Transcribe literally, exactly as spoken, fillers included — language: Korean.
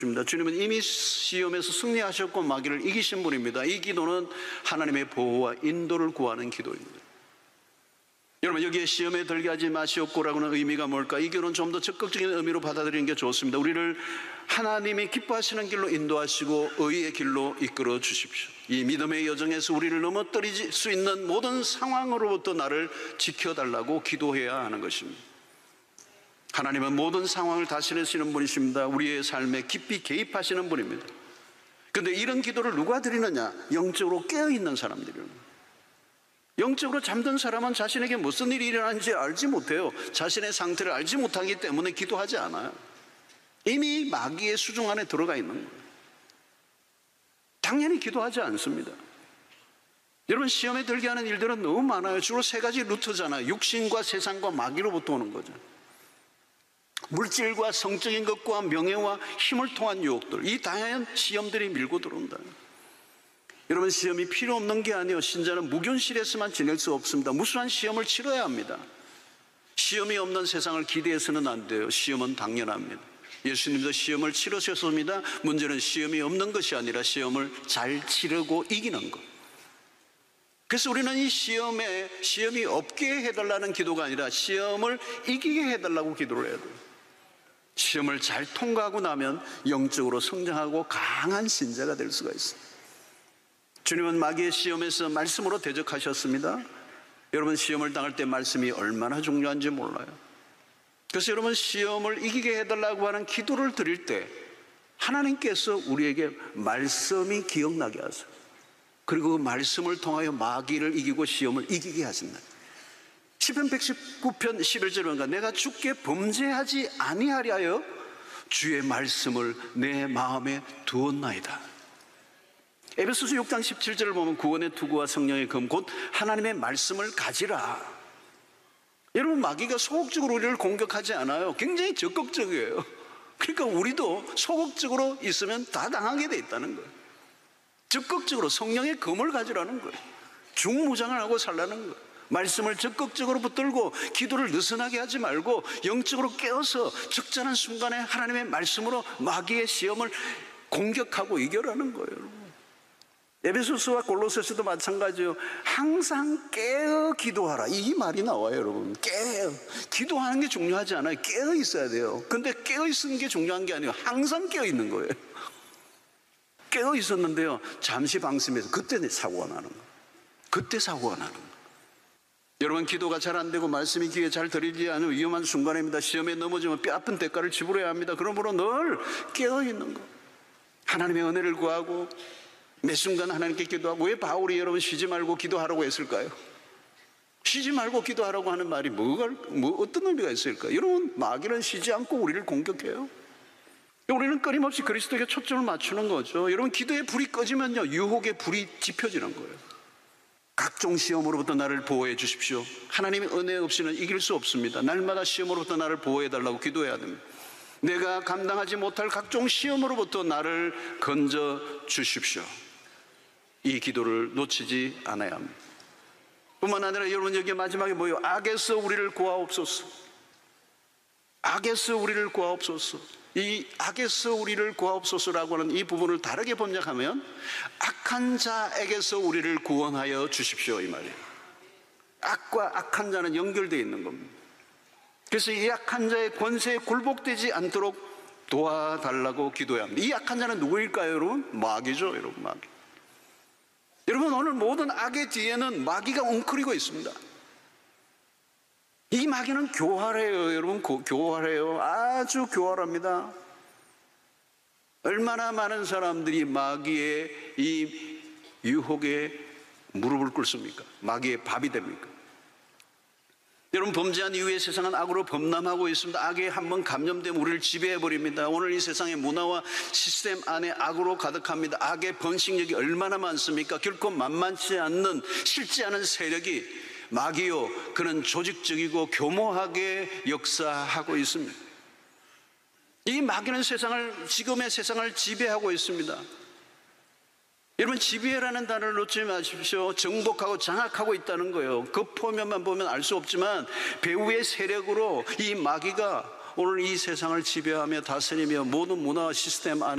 주님은 이미 시험에서 승리하셨고 마귀를 이기신 분입니다. 이 기도는 하나님의 보호와 인도를 구하는 기도입니다. 여러분, 여기에 시험에 들게 하지 마시옵고라고는 의미가 뭘까? 이 기도는 좀 더 적극적인 의미로 받아들이는 게 좋습니다. 우리를 하나님이 기뻐하시는 길로 인도하시고 의의 길로 이끌어 주십시오. 이 믿음의 여정에서 우리를 넘어뜨릴 수 있는 모든 상황으로부터 나를 지켜달라고 기도해야 하는 것입니다. 하나님은 모든 상황을 다스리시는 분이십니다. 우리의 삶에 깊이 개입하시는 분입니다. 그런데 이런 기도를 누가 드리느냐? 영적으로 깨어있는 사람들입니다. 영적으로 잠든 사람은 자신에게 무슨 일이 일어나는지 알지 못해요. 자신의 상태를 알지 못하기 때문에 기도하지 않아요. 이미 마귀의 수중 안에 들어가 있는 거예요. 당연히 기도하지 않습니다. 여러분, 시험에 들게 하는 일들은 너무 많아요. 주로 세 가지 루트잖아요. 육신과 세상과 마귀로부터 오는 거죠. 물질과 성적인 것과 명예와 힘을 통한 유혹들, 이 다양한 시험들이 밀고 들어온다. 여러분, 시험이 필요 없는 게 아니에요. 신자는 무균실에서만 지낼 수 없습니다. 무수한 시험을 치러야 합니다. 시험이 없는 세상을 기대해서는 안 돼요. 시험은 당연합니다. 예수님도 시험을 치르셨습니다. 문제는 시험이 없는 것이 아니라 시험을 잘 치르고 이기는 것. 그래서 우리는 이 시험에 시험이 없게 해달라는 기도가 아니라 시험을 이기게 해달라고 기도를 해야 돼요. 시험을 잘 통과하고 나면 영적으로 성장하고 강한 신자가 될 수가 있습니다. 주님은 마귀의 시험에서 말씀으로 대적하셨습니다. 여러분, 시험을 당할 때 말씀이 얼마나 중요한지 몰라요. 그래서 여러분, 시험을 이기게 해달라고 하는 기도를 드릴 때 하나님께서 우리에게 말씀이 기억나게 하세요. 그리고 그 말씀을 통하여 마귀를 이기고 시험을 이기게 하신다. 시편 백십구 편 십일 절에 보니까 내가 주께 범죄하지 아니하려 하여 주의 말씀을 내 마음에 두었나이다. 에베소서 육 장 십칠 절을 보면 구원의 투구와 성령의 검 곧 하나님의 말씀을 가지라. 여러분, 마귀가 소극적으로 우리를 공격하지 않아요. 굉장히 적극적이에요. 그러니까 우리도 소극적으로 있으면 다 당하게 돼 있다는 거예요. 적극적으로 성령의 검을 가지라는 거예요. 중무장을 하고 살라는 거예요. 말씀을 적극적으로 붙들고 기도를 느슨하게 하지 말고 영적으로 깨어서 적절한 순간에 하나님의 말씀으로 마귀의 시험을 공격하고 이겨라는 거예요. 에베소서와 골로새서도 마찬가지예요. 항상 깨어 기도하라, 이 말이 나와요. 여러분, 깨어 기도하는 게 중요하지 않아요. 깨어 있어야 돼요. 근데 깨어 있는 게 중요한 게 아니에요. 항상 깨어 있는 거예요. 깨어 있었는데요, 잠시 방심해서 그때 사고가 나는 거예요. 그때 사고가 나는 거예요. 여러분, 기도가 잘 안 되고 말씀이 귀에 잘 들리지 않은 위험한 순간입니다. 시험에 넘어지면 뼈 아픈 대가를 지불해야 합니다. 그러므로 늘 깨어있는 것, 하나님의 은혜를 구하고 매 순간 하나님께 기도하고. 왜 바울이 여러분 쉬지 말고 기도하라고 했을까요? 쉬지 말고 기도하라고 하는 말이 뭐가, 뭐 어떤 의미가 있을까요? 여러분, 마귀는 쉬지 않고 우리를 공격해요. 우리는 끊임없이 그리스도에게 초점을 맞추는 거죠. 여러분, 기도의 불이 꺼지면요, 유혹의 불이 지펴지는 거예요. 각종 시험으로부터 나를 보호해 주십시오. 하나님의 은혜 없이는 이길 수 없습니다. 날마다 시험으로부터 나를 보호해 달라고 기도해야 됩니다. 내가 감당하지 못할 각종 시험으로부터 나를 건져 주십시오. 이 기도를 놓치지 않아야 합니다. 뿐만 아니라 여러분, 여기 마지막에 뭐예요? 악에서 우리를 구하옵소서. 악에서 우리를 구하옵소서. 이 악에서 우리를 구하옵소서라고 하는 이 부분을 다르게 번역하면 악한 자에게서 우리를 구원하여 주십시오, 이 말이에요. 악과 악한 자는 연결되어 있는 겁니다. 그래서 이 악한 자의 권세에 굴복되지 않도록 도와달라고 기도해야 합니다. 이 악한 자는 누구일까요, 여러분? 마귀죠, 여러분, 마귀. 여러분, 오늘 모든 악의 뒤에는 마귀가 웅크리고 있습니다. 이 마귀는 교활해요, 여러분. 고, 교활해요. 아주 교활합니다. 얼마나 많은 사람들이 마귀의 이 유혹에 무릎을 꿇습니까? 마귀의 밥이 됩니까? 여러분, 범죄한 이후에 세상은 악으로 범람하고 있습니다. 악에 한번 감염되면 우리를 지배해버립니다. 오늘 이 세상의 문화와 시스템 안에 악으로 가득합니다. 악의 번식력이 얼마나 많습니까? 결코 만만치 않는, 쉽지 않은 세력이 마귀요, 그는 조직적이고 교모하게 역사하고 있습니다. 이 마귀는 세상을, 지금의 세상을 지배하고 있습니다. 여러분, 지배라는 단어를 놓지 마십시오. 정복하고 장악하고 있다는 거예요. 그 표면만 보면 알 수 없지만 배후의 세력으로 이 마귀가 오늘 이 세상을 지배하며 다스리며 모든 문화와 시스템 안에